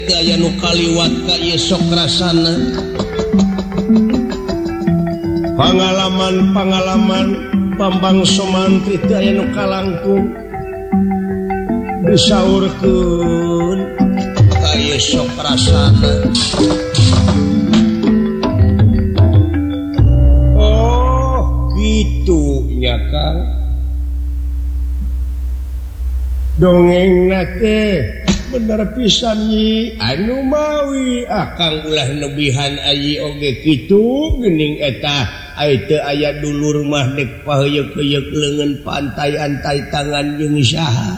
aya nu kaliwat ka ieu sok rasana pangalaman Bambang Sumantri teu aya nu kalangkung disaurkeun ka ieu sok rasana. Oh kitu nya Kang dongengna teh bener pisan Nyi anu mawi akang ulah nebihan ayi oge kitu geuning eta teu aya dulur mah dek paheuyeuh-heuyeuh leungeun pantai-antai tangan jeung saha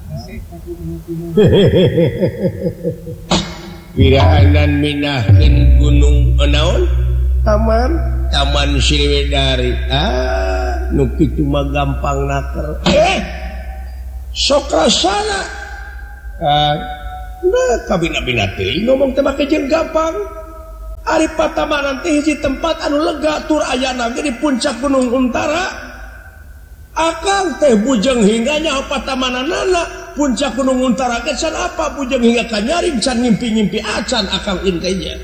wiraanan minahkeun gunung naon taman Sriwedari nu kitu mah gampang naker sok rasana nah kabina-bina teh ngomong teh make jeung gampang ari patamanan teh hiji tempat anu lega tur ayana ge di puncak Gunung Untara akang teh bujeng hingga nyaho patamananna puncak Gunung Untara ge can apa bujeng hingga ka nyaring can ngimpi-ngimpi acan akang intenya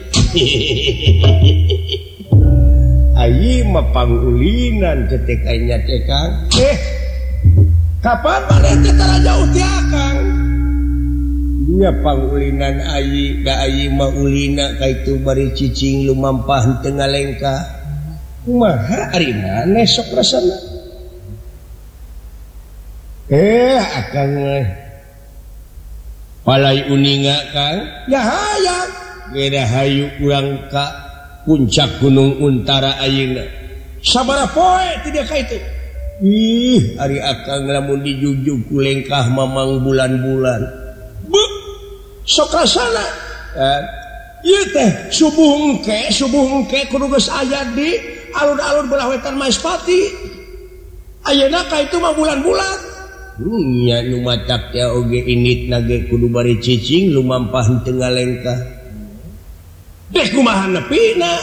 ayi mah pangulinan ketika nya teh Kang kapan maneh teh tara jauh ti akang nya pangulinan ayi da ayi mah ulina ka itu bari cicing lumampah teu ngalengka kumaha ari maneh sok rasana akang palai uninga Kang ya hayang geura hayu urang ka puncak Gunung Untara ayeuna sabaraha poe ti dia ka itu ari akang lamun dijujug ku lengkah mamang bulan-bulan sok rasana ieu teh subuh engke kudu geus aya di alun-alun belah wetan Maespati ayeuna ka itu mah bulan-bulan nya nu matak teh oge initna ge kudu bari cicing lumampah teu ngalengkah deh kumaha nepina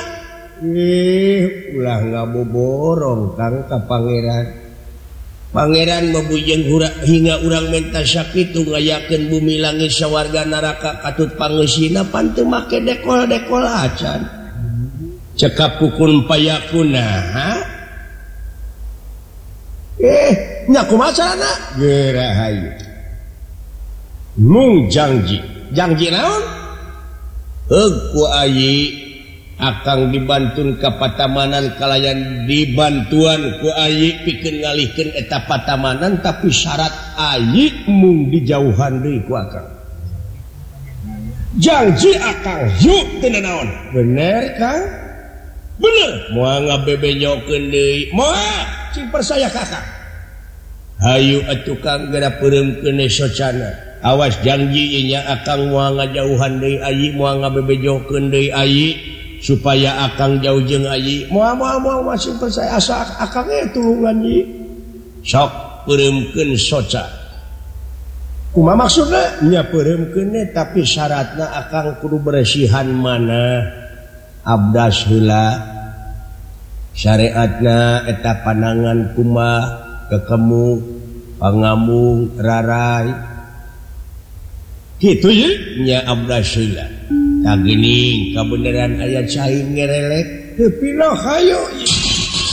ulah ngaboborong Kang ka Pangeran membujeng hingga urang menta sakitu ngayakeun bumi langit sawarga neraka katut pangeusina pan teu make dekol-dekol acan cekap kukun payakuna nya kumaha carana geura hayu mung janji naon ku ayi akang dibantun ka patamanan kalayan dibantuan ku ayi pikeun ngalihkeun eta patamanan tapi syarat ayi mung dijauhan deui ku akang janji akang yuk teu naon bener Kang bener moal ngabebenyokeun deui moal cing percaya ka akang hayu atuh Kang geura peureumkeun socana awas janji nya akang moal ngajauhan deui ayi moal ngabebenyokeun deui ayi supaya akang jauh jeung ayi moal masih percaya asa akang tulungan Nyi sok peureumkeun soca kumaha maksudna nya peureumkeun tapi syaratna akang kudu beresihan mana abdas heula syariatna eta panangan kumaha kekemu pangamung rarai kitu ye nya abdas heula kagening kabeneran aya cai ngerelek teu pinoh hayu